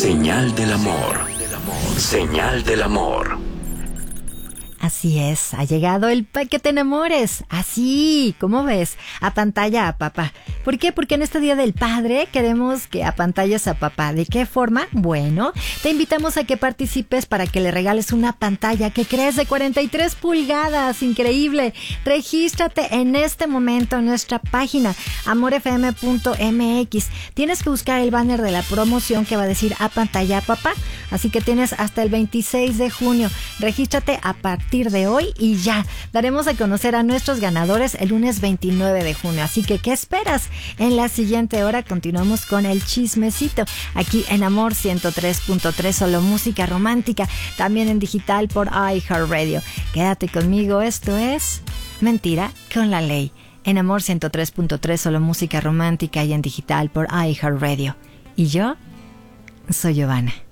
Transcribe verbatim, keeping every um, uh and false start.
Señal del amor. Señal del amor. Así es, ha llegado el pa' que te enamores. Así, ¿cómo ves? A pantalla a papá. ¿Por qué? Porque en este Día del Padre queremos que apantalles a papá. ¿De qué forma? Bueno, te invitamos a que participes para que le regales una pantalla que crees de cuarenta y tres pulgadas. Increíble. Regístrate en este momento en nuestra página amor f m punto m x. Tienes que buscar el banner de la promoción que va a decir a pantalla a papá. Así que tienes hasta el veintiséis de junio. Regístrate a partir de hoy y ya. Daremos a conocer a nuestros ganadores el lunes veintinueve de junio. Así que, ¿qué esperas? En la siguiente hora continuamos con el chismecito. Aquí en Amor ciento tres punto tres, solo música romántica. También en digital por iHeartRadio. Quédate conmigo. Esto es Mentira con la Ley. En Amor ciento tres punto tres, solo música romántica y en digital por iHeartRadio. Y yo soy Giovanna.